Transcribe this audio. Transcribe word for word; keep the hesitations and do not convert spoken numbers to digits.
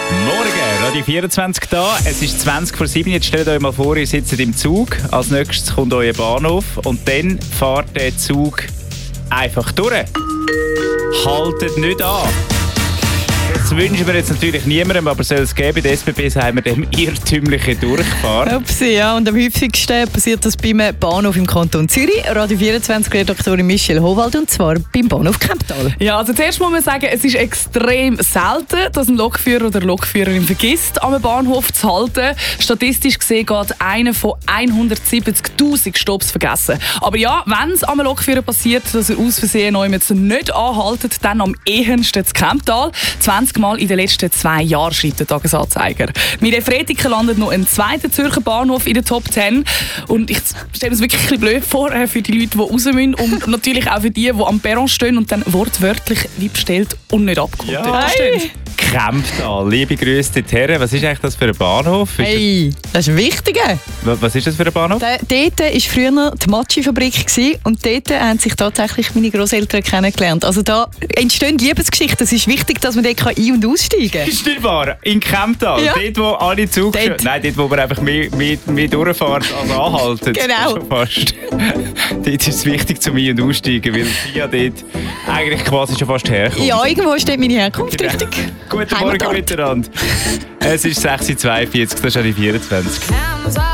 Morgen, Radio vierundzwanzig da. Es ist zwanzig vor sieben. Jetzt stellt euch mal vor, ihr sitzt im Zug. Als nächstes kommt euer Bahnhof und dann fährt der Zug einfach durch. Haltet nicht an. Das wünschen wir jetzt natürlich niemandem, aber soll es geben. In der S B B sagen wir dem irrtümlichen Durchfahren. Upsi, ja. Und am häufigsten passiert das beim Bahnhof im Kanton Zürich. Radio vierundzwanzig-Redaktorin Michelle Howald, und zwar beim Bahnhof Kemptal. Ja, also zuerst muss man sagen, es ist extrem selten, dass ein Lokführer oder Lokführerin vergisst, am Bahnhof zu halten. Statistisch gesehen geht einer von hundertsiebzigtausend Stopps vergessen. Aber ja, wenn es am Lokführer passiert, dass er aus Versehen neu nicht anhaltet, dann am ehesten zu Kemptal. zwanzig Mal in den letzten zwei Jahren, schreibt der Tagesanzeiger. Mit der Freitag landet noch ein zweiter Zürcher Bahnhof in der Top zehn. Und ich stelle mir es wirklich ein bisschen blöd vor für die Leute, die raus müssen. Und natürlich auch für die, die am Perron stehen und dann wortwörtlich wie bestellt und nicht abgeholt Ja. stehen. Kemptal, liebe Grüße dorthin. Was ist eigentlich das für ein Bahnhof? Ist Hey, das ist wichtig. das, was ist das für ein Bahnhof? Da, dort war früher die Matschi-Fabrik und dort haben sich tatsächlich meine Grosseltern kennengelernt. Also da entstehen Liebesgeschichten. Es ist wichtig, dass man dort ein- und aussteigen kann. Ist nicht wahr? In Kemptal? Ja. Dort, wo alle Zug... Dort. Nein, dort, wo man einfach mehr, mehr, mehr durchfährt als anhalten. Genau. Schon fast. Dort ist es wichtig, zum Ein- und Aussteigen, weil Via dort eigentlich quasi schon fast herkommt. Ja, irgendwo steht meine Herkunft, richtig. Guten Heimatort. Morgen miteinander. Es ist sechs Uhr zweiundvierzig, das ist die vierundzwanzig.